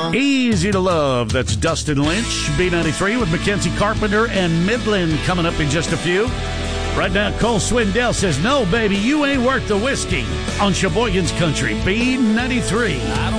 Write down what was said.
Easy to Love. That's Dustin Lynch. B93 with Mackenzie Carpenter and Midland coming up in just a few. Right now, Cole Swindell says, no, baby, you ain't worth the whiskey on Sheboygan's Country. B93.